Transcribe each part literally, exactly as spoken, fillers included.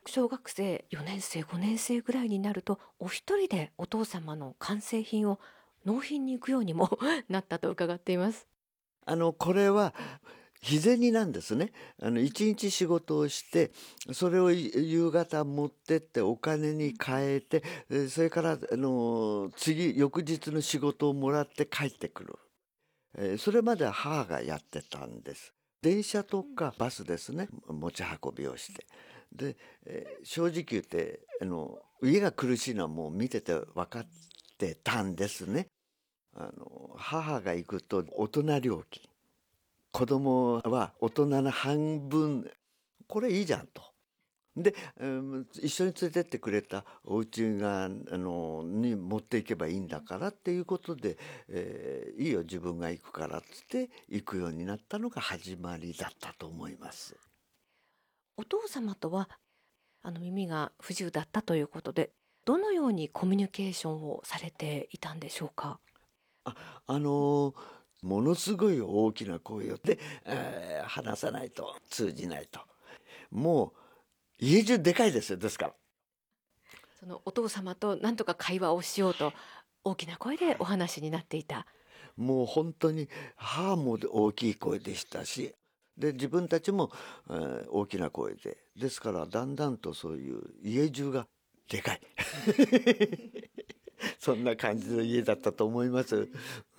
小学生よねん生ごねん生ぐらいになると、お一人でお父様の完成品を納品に行くようにもなったと伺っています。 あの、これは日銭なんですね。あの、一日仕事をして、それを夕方持ってってお金に変えて、えそれから、あの、次、翌日の仕事をもらって帰ってくる。えーそれまでは母がやってたんです。電車とかバスですね、持ち運びをして。で、えー正直言って、あの、家が苦しいのはもう見てて分かってたんですね。あの、母が行くと大人料金。子供は大人の半分、これいいじゃんと。で、うん一緒に連れてってくれたお家が、あの、に持っていけばいいんだからっていうことで、えーいいよ自分が行くからっつって行くようになったのが始まりだったと思います。 お父様とはあの耳が不自由だったということで、どのようにコミュニケーションをされていたんでしょうか？ あ、あのーものすごい大きな声をで、えー話さないと通じないと。もう家中でかいですよ、ですから。 そのお父様と何とか会話をしようと大きな声でお話になっていた。 もう本当に母も大きい声でしたし、で自分たちも、えー大きな声で、ですからだんだんとそういう家中がでかいそんな感じの家だったと思います。うん。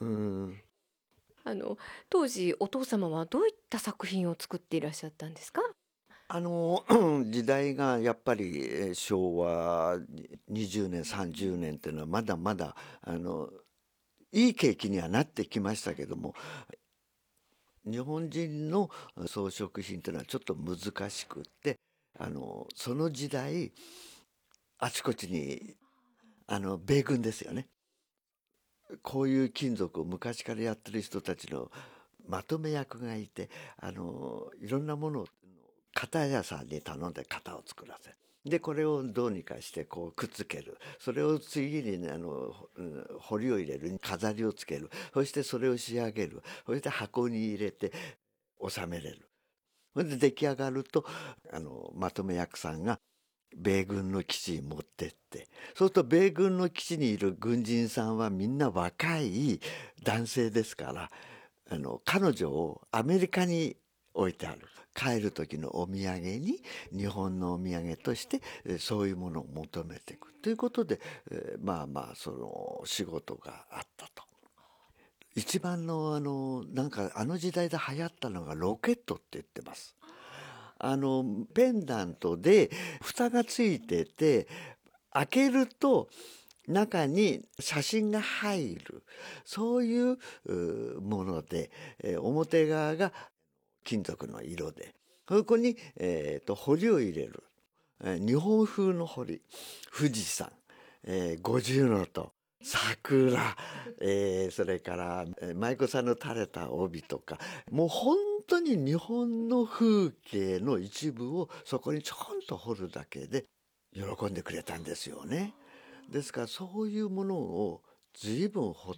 あの当時お父様はどういった作品を作っていらっしゃったんですか？ あの時代がやっぱりえー昭和にじゅうねんさんじゅうねんっていうのはまだまだあのいい景気にはなってきましたけども、日本人の装飾品というのはちょっと難しくって、あのその時代あちこちにあの米軍ですよね、こういう金属を昔からやってる人たちのまとめ役がいて、あのいろんなものを型屋さんに頼んで型を作らせる。でこれをどうにかしてこうくっつける、それを次にねあのうん彫りを入れる、飾りをつける、そしてそれを仕上げる、そして箱に入れて収めれる。それで出来上がるとあのまとめ役さんが米軍の基地に持ってって、そうすると米軍の基地にいる軍人さんはみんな若い男性ですから、あの彼女をアメリカに置いてある。帰る時のお土産に日本のお土産としてえそういうものを求めていくということで、えーまあまあその仕事があったと。一番のあのなんかあの時代で流行ったのがロケットって言ってます。あのペンダントで蓋がついてて、開けると中に写真が入る、そういううもので、えー表側が金属の色で、そこに、えーと彫りを入れる、えー日本風の彫り、富士山、えー五重塔、桜、えーそれからえー舞妓さんの垂れた帯とか、もう本当に日本の風景の一部をそこにちょこんと彫るだけで喜んでくれたんですよね。ですからそういうものを随分掘って、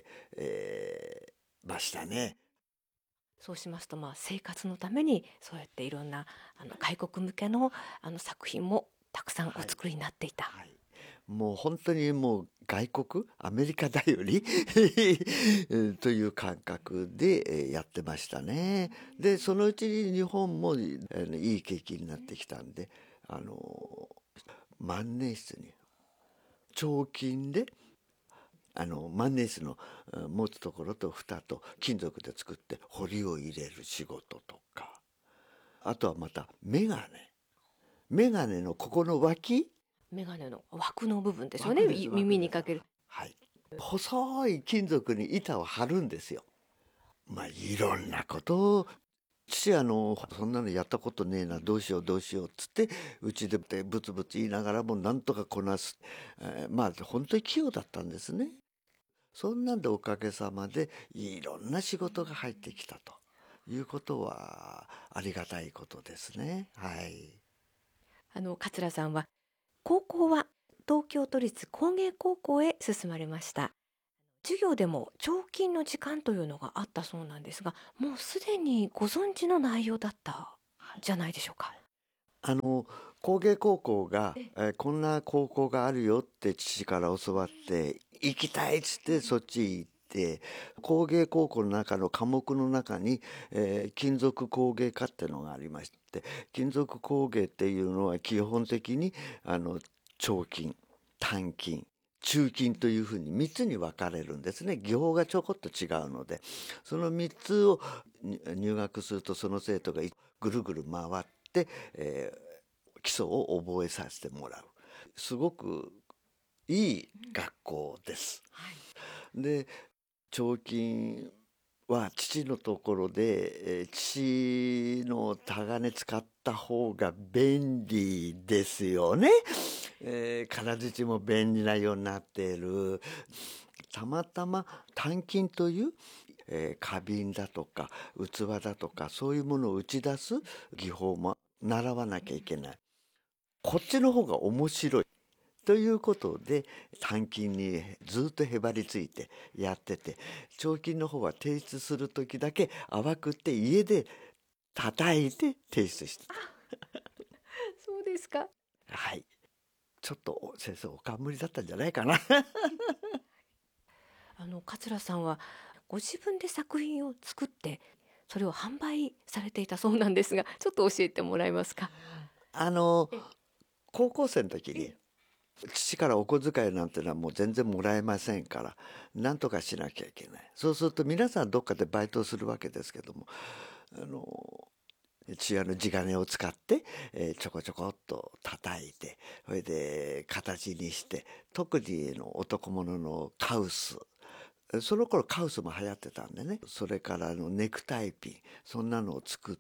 えーましたね。 そうしますと、まあ、生活のためにそうやっていろんなあの外国向けのあの作品もたくさんおはい、 作りになっていた。 はい。もう本当にもう外国アメリカだよりという感覚でえーやってましたね。でそのうちに日本もえーいい景気になってきたんで、あの万年筆に彫金で、あの万年筆のうん持つところと蓋と金属で作って彫りを入れる仕事とか、あとはまたメガネメガネのここの脇、 メガネの枠の部分ですよね。い枠です枠です耳にかける。 はい、細い金属に板を貼るんですよ。まあいろんなことを、父あのそんなのやったことねえな、どうしようどうしようっつってうちでブツブツ言いながらもなんとかこなす、えーまあ本当に器用だったんですね。そんなんでおかげさまでいろんな仕事が入ってきたということはありがたいことですね。はい。 あの桂さんは高校は東京都立工芸高校へ進まれました。授業でも彫金の時間というのがあったそうなんですが、もうすでにご存知の内容だったじゃないでしょうか。 あの工芸高校が、 ええーこんな高校があるよって父から教わって行きたいっつってそっち行って工芸高校の中の科目の中に、えー金属工芸科っていうのがありまして金属工芸っていうのは基本的にあの長金短金中金というふうにみっつに分かれるんですね。技法がちょこっと違うのでそのみっつをに入学するとその生徒がいぐるぐる回って、えー基礎を覚えさせてもらうすごくいい学校です。 はい。 で彫金は父のところで、えー父のタガネ使った方が便利ですよね。えー金槌も便利なようになっている。たまたま鍛金という、えー花瓶だとか器だとかそういうものを打ち出す技法も習わなきゃいけない。こっちの方が面白いということで鍛金にずっとへばりついてやってて彫金の方は提出する時だけ淡くって家で叩いて提出してた。 そうですか。 はい。ちょっと先生おか無理だったんじゃないかな。 あの桂さんはご自分で作品を作ってそれを販売されていたそうなんですが、ちょっと教えてもらえますか。 あのえ高校生の時にえ父からお小遣いなんてのはもう全然もらえませんから何とかしなきゃいけない。そうすると皆さんどっかでバイトをするわけですけどもあの父親の地金を使って、えーちょこちょこっと叩いてそれで形にして特にの男物のカウスその頃カウスも流行ってたんでねそれからあのネクタイピンそんなのを作って、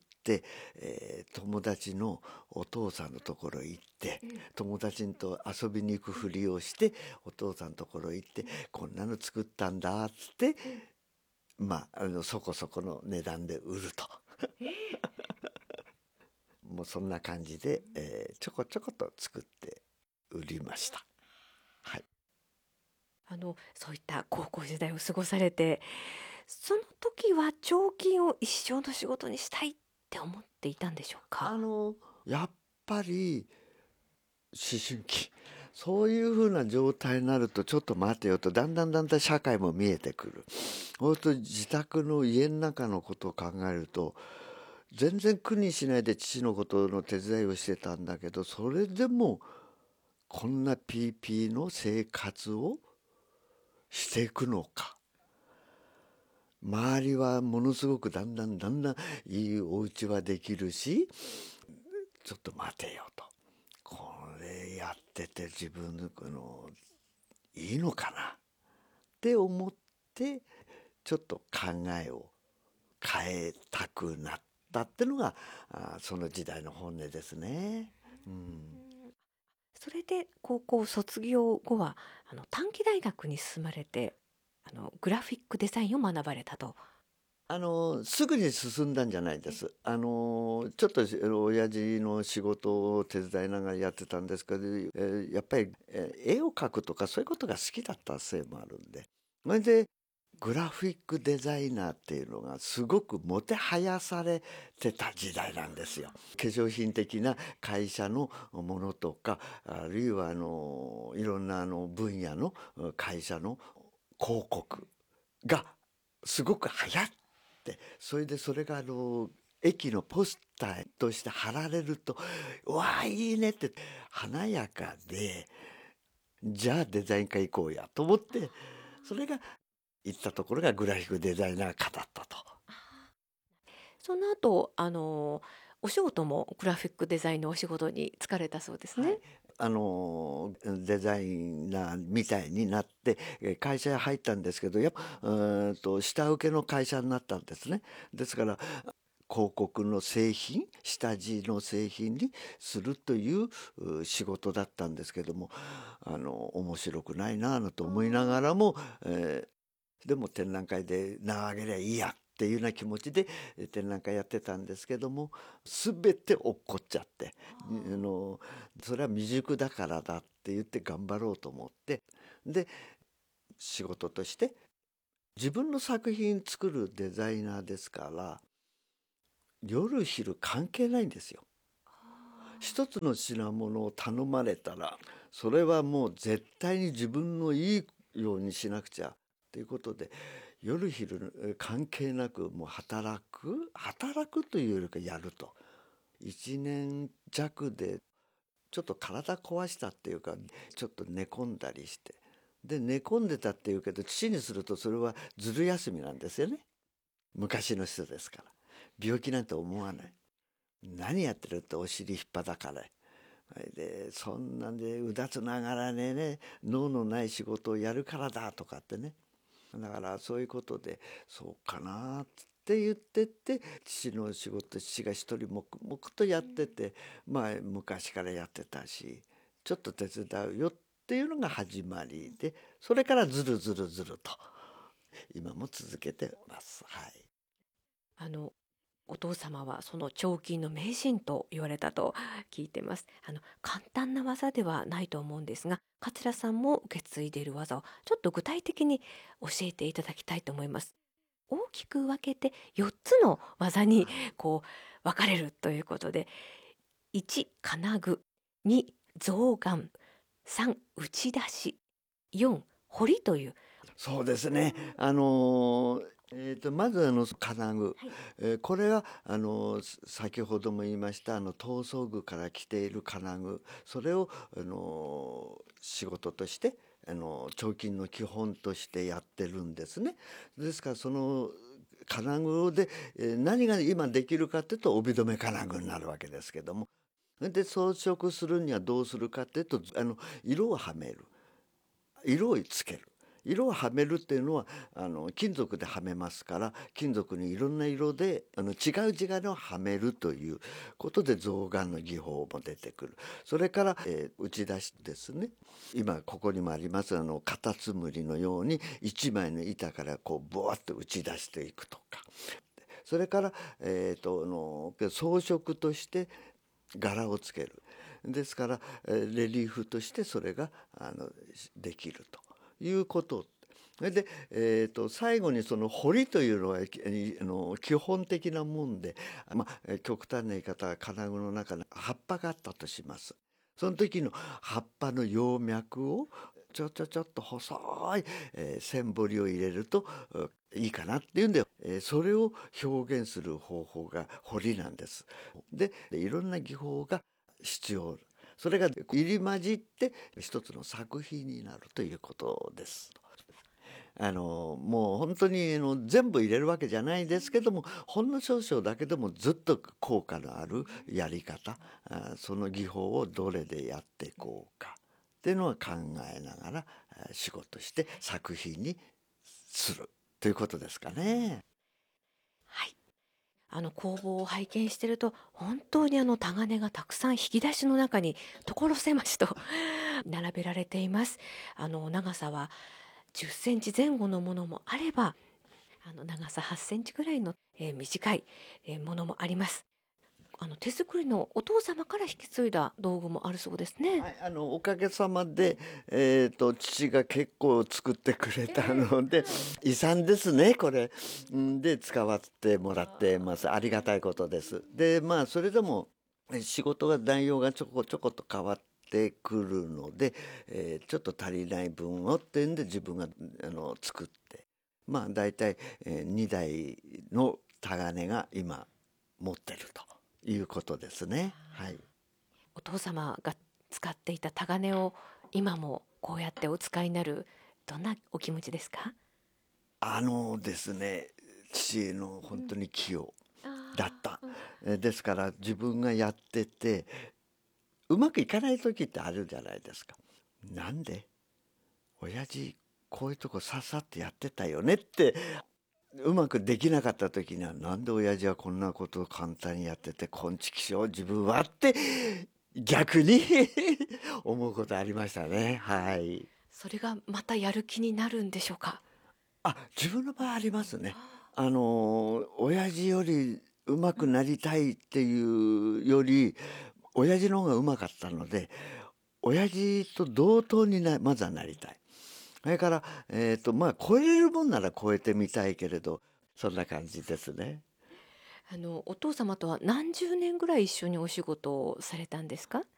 えー友達のお父さんのところへ行って友達と遊びに行くふりをしてお父さんのところへ行ってこんなの作ったんだっつってまああのそこそこの値段で売ると。もうそんな感じで、えーちょこちょこと作って売りました。はい。 あのそういった高校時代を過ごされて、その時は彫金を一生の仕事にしたいって思っていたんでしょうか。 あのやっぱり思春期そういうふうな状態になるとちょっと待てよとだんだんだんだん社会も見えてくる。そうすると自宅の家の中のことを考えると全然苦にしないで父のことの手伝いをしてたんだけどそれでもこんな ピーピー の生活をしていくのか。周りはものすごくだんだんだんだんいいお家はできるしちょっと待てよとこれやってて自分のこのいいのかなって思ってちょっと考えを変えたくなったっていうのがあその時代の本音ですね。うん、 それで高校卒業後はあの短期大学に進まれて、あのグラフィックデザインを学ばれたと。 あのすぐに進んだんじゃないです。あのちょっと親父の仕事を手伝いながらやってたんですけど、えーやっぱり、えー絵を描くとかそういうことが好きだったせいもあるんでそれでグラフィックデザイナーっていうのがすごくもてはやされてた時代なんですよ。化粧品的な会社のものとかあるいはあのいろんなあの分野の会社の広告がすごく流行ってそれでそれがあの駅のポスターとして貼られると「うわあいいね」って華やかでじゃあデザイン科行こうやと思ってそれが行ったところがグラフィックデザイナー科だったと。 その後あのお仕事もグラフィックデザインのお仕事に就かれたそうですね。 はい、あのデザイナーみたいになってえー会社へ入ったんですけどやっぱうーんと下請けの会社になったんですね。ですから広告の製品下地の製品にするというう仕事だったんですけどもあの面白くないなあと思いながらも、えーでも展覧会で名を上げりゃいいやっていうような気持ちでえー展覧会やってたんですけども全て落っこっちゃってあのそれは未熟だからだって言って頑張ろうと思ってで仕事として自分の作品作るデザイナーですから夜昼関係ないんですよ。 一つの品物を頼まれたらそれはもう絶対に自分のいいようにしなくちゃということで、夜昼えー関係なくもう働く働くというよりかやると。いちねん弱でちょっと体壊したっていうか、ちょっと寝込んだりして、で寝込んでたっていうけど、父にするとそれはずる休みなんですよね。昔の人ですから病気なんて思わない。何やってるってお尻引っ張かれ、でそんなんでうだつながらねね脳のない仕事をやるからだとかってね。だからそういうことでそうかなって言ってって父の仕事、父が一人黙々とやってて、まあ昔からやってたしちょっと手伝うよっていうのが始まりで、それからずるずるずると今も続けてます。はい。 あのお父様はその彫金の名人と言われたと聞いてます。あの簡単な技ではないと思うんですが、桂さんも受け継いでいる技をちょっと具体的に教えていただきたいと思います。大きく分けてよっつの技にこう分かれるということで、いち金具、に象眼、さん打ち出し、よん彫りという。 そうですね。あのーえーとまずあの金具、 はいえーこれはあのー先ほども言いましたあの刀装具から来ている金具、それをあのー仕事としてあのー彫金の基本としてやってるんですね。ですからその金具で、えー何が今できるかっていうと帯留め金具になるわけですけども、で装飾するにはどうするかっていうと、あの色をはめる、色をつける。色をはめるっていうのはあの金属ではめますから、金属にいろんな色であの違う地金をはめるということで象眼の技法も出てくる。それから、えー打ち出しですね。今ここにもありますあのカタツムリのように一枚の板からこうボワッと打ち出していくとか、それから、えー、とあの装飾として柄をつける。ですから、えーレリーフとしてそれがあのできるということ。それで、えー、と最後にその彫りというのはきあの基本的なもんで、まあ、えー極端な言い方は金具の中に葉っぱがあったとします。その時の葉っぱの葉脈をちょちょちょっと細い、えー線彫りを入れるとういいかなっていうんで、えーそれを表現する方法が彫りなんです。でいろんな技法が必要、それが入り混じって一つの作品になるということです。あのもう本当にあの全部入れるわけじゃないですけども、ほんの少々だけでもずっと効果のあるやり方、あその技法をどれでやっていこうかっていうのは考えながらあ仕事して作品にするということですかね。 はい。あの工房を拝見してると本当にあのタガネがたくさん引き出しの中に所狭しと並べられています。あの長さはじゅっセンチ前後のものもあれば、あの長さはちセンチぐらいの、えー短い、えーものもあります。あの手作りのお父様から引き継いだ道具もあるそうですね。 はい、あのおかげさまで、えー、と父が結構作ってくれたので、遺産ですねこれ。んで使わせてもらってます。ありがたいことです。でまあそれでもえ仕事が内容がちょこちょこと変わってくるので、えーちょっと足りない分をっていうんで自分があの作って、まあ大体、えー、にだいのタガネが今持ってるということですね。はい。 お父様が使っていたタガネを今もこうやってお使いになる、どんなお気持ちですか？ あのですね、父の本当に器用だった。えですから自分がやっててうまくいかない時ってあるじゃないですか。なんで親父こういうとこさっさってやってたよねって、うまくできなかった時にはなんで親父はこんなことを簡単にやっててこんちきしょう自分はって逆に思うことありましたね。はい。 それがまたやる気になるんでしょうか？ あ、自分の場合ありますね。あの親父より上手くなりたいっていうより親父の方が上手かったので、親父と同等になまずはなりたい。それからえっとまあ超えれるもんなら超えてみたいけれど、そんな感じですね。 あのお父様とは何十年ぐらい一緒にお仕事をされたんですか？